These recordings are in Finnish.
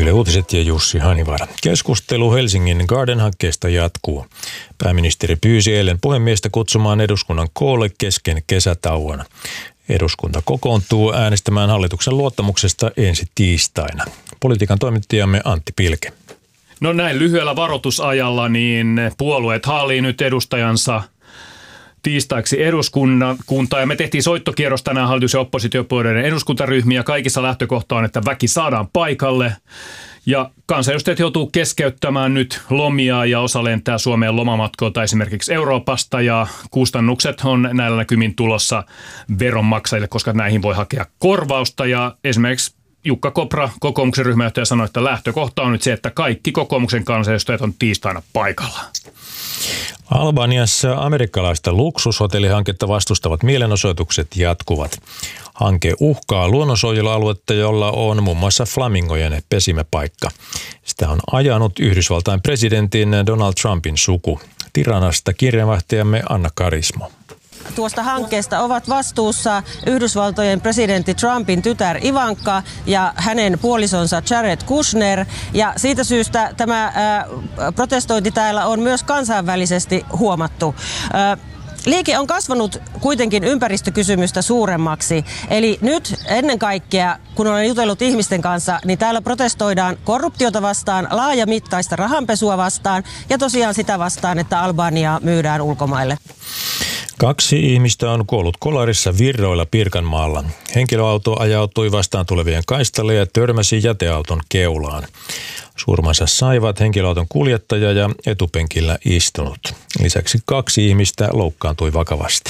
Yle Uutiset ja Jussi Hanivaara. Keskustelu Helsingin Garden-hankkeesta jatkuu. Pääministeri pyysi eilen puhemiestä kutsumaan eduskunnan koolle kesken kesätauon. Eduskunta kokoontuu äänestämään hallituksen luottamuksesta ensi tiistaina. Politiikan toimittajamme Antti Pilke. No näin lyhyellä varoitusajalla niin puolueet haalii nyt edustajansa tiistaiksi eduskuntaan ja me tehtiin soittokierros tänään hallitus- ja oppositiopuolueiden eduskuntaryhmiä. Kaikissa lähtökohta on, että väki saadaan paikalle ja kansanedustajat joutuu keskeyttämään nyt lomia ja osa lentää Suomeen lomamatkoilta esimerkiksi Euroopasta ja kustannukset on näillä näkymin tulossa veronmaksajille, koska näihin voi hakea korvausta ja esimerkiksi Jukka Kopra, kokoomuksen ryhmäjohtaja, sanoi, että lähtökohta on nyt se, että kaikki kokoomuksen kansanedustajat on tiistaina paikalla. Albaniassa amerikkalaista luksushotellihanketta vastustavat mielenosoitukset jatkuvat. Hanke uhkaa luonnonsuojelualuetta, jolla on muun muassa flamingojen pesimäpaikka. Sitä on ajanut Yhdysvaltain presidentin Donald Trumpin suku. Tiranasta kirjeenvaihtajamme Anna Karismo. Tuosta hankkeesta ovat vastuussa Yhdysvaltojen presidentti Trumpin tytär Ivanka ja hänen puolisonsa Jared Kushner. Ja siitä syystä tämä protestointi täällä on myös kansainvälisesti huomattu. Liike on kasvanut kuitenkin ympäristökysymystä suuremmaksi. Eli nyt ennen kaikkea, kun olen jutellut ihmisten kanssa, niin täällä protestoidaan korruptiota vastaan, laajamittaista rahanpesua vastaan ja tosiaan sitä vastaan, että Albaniaa myydään ulkomaille. 2 ihmistä on kuollut kolarissa Virroilla Pirkanmaalla. Henkilöauto ajautui vastaan tulevien kaistalle ja törmäsi jäteauton keulaan. Surmansa saivat henkilöauton kuljettaja ja etupenkillä istunut. Lisäksi 2 ihmistä loukkaantui vakavasti.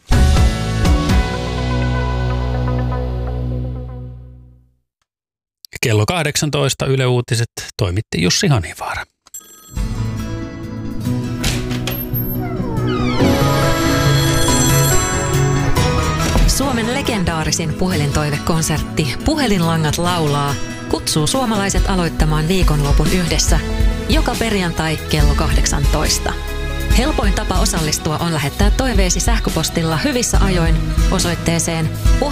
Kello 18 Yle Uutiset toimitti Jussi Hanivaara. Suomen legendaarisin puhelintoivekonsertti Puhelinlangat laulaa kutsuu suomalaiset aloittamaan viikonlopun yhdessä joka perjantai kello 18. Helpoin tapa osallistua on lähettää toiveesi sähköpostilla hyvissä ajoin osoitteeseen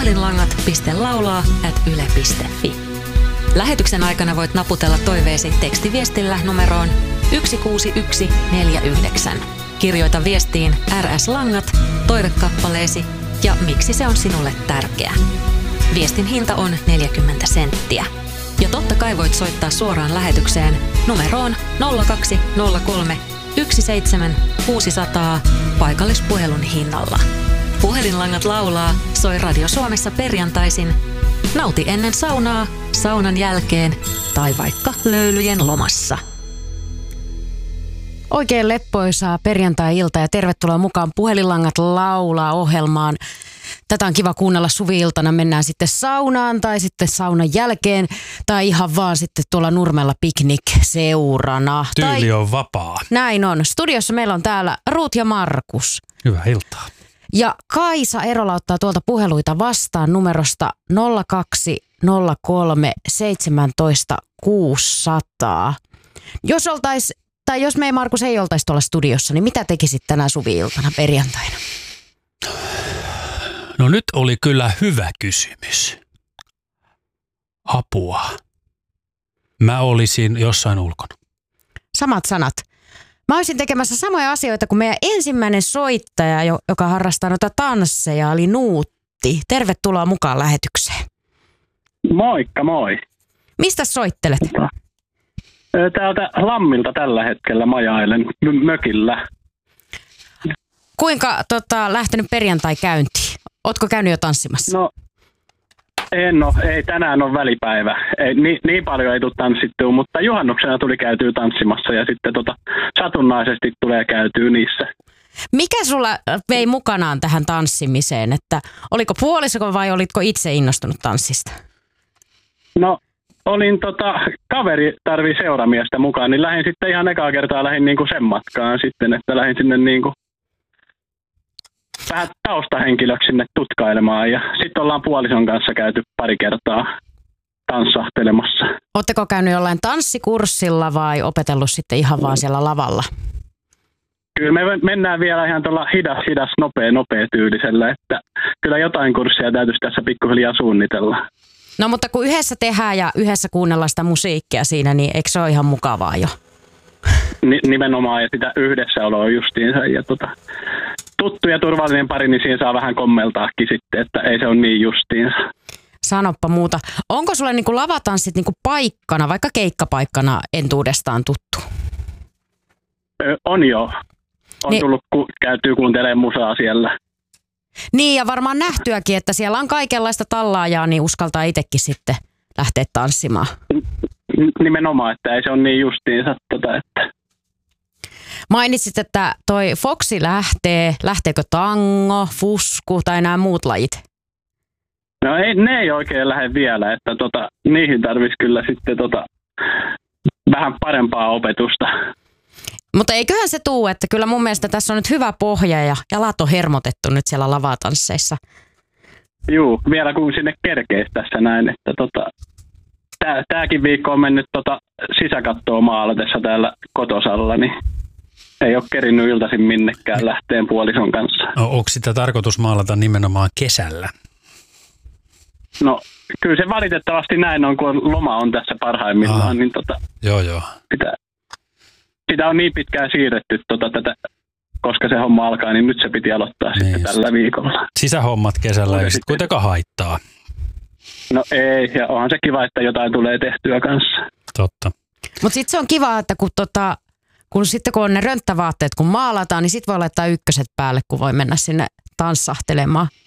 puhelinlangat.laulaa@yle.fi. Lähetyksen aikana voit naputella toiveesi tekstiviestillä numeroon 16149. Kirjoita viestiin RS Langat, toivekappaleesi ja miksi se on sinulle tärkeä. Viestin hinta on 40 senttiä. Ja totta kai voit soittaa suoraan lähetykseen numeroon 0203 17600 paikallispuhelun hinnalla. Puhelinlangat laulaa soi Radio Suomessa perjantaisin. Nauti ennen saunaa, saunan jälkeen tai vaikka löylyjen lomassa. Oikein leppoisaa perjantai-ilta ja tervetuloa mukaan Puhelinlangat laulaa -ohjelmaan. Tätä on kiva kuunnella suvi-iltana. Mennään sitten saunaan tai sitten saunan jälkeen tai ihan vaan sitten tuolla nurmella piknik-seurana. Tyyli on vapaa. Näin on. Studiossa meillä on täällä Ruut ja Markus. Hyvää iltaa. Ja Kaisa Erola ottaa tuolta puheluita vastaan numerosta 0203 17 600. Jos me Markus ei oltaisi tuolla studiossa, niin mitä tekisit tänä suvi-iltana perjantaina? No nyt oli kyllä hyvä kysymys. Apua. Mä olisin jossain ulkona. Samat sanat. Mä olisin tekemässä samoja asioita kuin meidän ensimmäinen soittaja, joka harrastaa noita tansseja, eli Nuutti. Tervetuloa mukaan lähetykseen. Moikka, moi. Mistä soittelet? Täältä Lammilta tällä hetkellä majailen mökillä. Kuinka lähtenyt perjantai käyntiin? Ootko käynyt jo tanssimassa? No, ei tänään on välipäivä. Ei, niin paljon ei tule tanssittua, mutta juhannuksena tuli käytyä tanssimassa ja sitten satunnaisesti tulee käytyä niissä. Mikä sulla vei mukanaan tähän tanssimiseen? Että oliko puoliso vai olitko itse innostunut tanssista? No, olin kaveri tarvii seuramiestä mukaan, niin lähdin sitten ihan ekaa kertaa niinku sen matkaan sitten, että lähdin sinne niinku vähän taustahenkilöksi sinne tutkailemaan ja sitten ollaan puolison kanssa käyty pari kertaa tanssahtelemassa. Oletteko käynyt jollain tanssikurssilla vai opetellut sitten ihan vaan siellä lavalla? Kyllä me mennään vielä ihan tuolla hidas, nopea tyylisellä, että kyllä jotain kurssia täytyisi tässä pikkuhiljaa suunnitella. No mutta kun yhdessä tehdään ja yhdessä kuunnellaan sitä musiikkia siinä, niin eikö se ole ihan mukavaa jo? Nimenomaan, ja sitä yhdessäoloa justiinsa. Ja tuttu ja turvallinen pari, niin siinä saa vähän kommeltaakin sitten, että ei se ole niin justiinsa. Sanoppa muuta. Onko sulle niinku lavatanssit niinku paikkana, vaikka keikkapaikkana entuudestaan tuttu? On jo. On tullut käytyy kuuntelemaan musaa siellä. Niin, ja varmaan nähtyäkin, että siellä on kaikenlaista tallaajaa, niin uskaltaa itsekin sitten lähteä tanssimaan. Nimenomaan, että ei se ole niin justiinsa. Että... Mainitsit, että toi Foxi lähtee. Lähteekö tango, fusku tai nämä muut lajit? No ne ei oikein lähde vielä, että niihin tarvitsisi kyllä sitten vähän parempaa opetusta. Mutta eiköhän se tuu, että kyllä mun mielestä tässä on nyt hyvä pohja ja jalat on hermotettu nyt siellä lavatansseissa. Juu, vielä kun sinne kerkeisi tässä näin, että tääkin viikko on mennyt sisäkattoa maalatessa täällä kotosalla, niin ei ole kerinnyt iltaisin minnekään lähteen puolison kanssa. No, onko sitä tarkoitus maalata nimenomaan kesällä? No kyllä se valitettavasti näin on, kun loma on tässä parhaimmillaan, niin Joo. Sitä on niin pitkään siirretty tätä, koska se homma alkaa, niin nyt se piti aloittaa niin sitten tällä viikolla. Sisähommat kesällä ei sitten kuitenkaan haittaa. No ei, ja onhan se kiva, että jotain tulee tehtyä kanssa. Totta. Mutta sitten se on kiva, että kun on ne rönttävaatteet, kun maalataan, niin sitten voi laittaa ykköset päälle, kun voi mennä sinne tanssahtelemaan.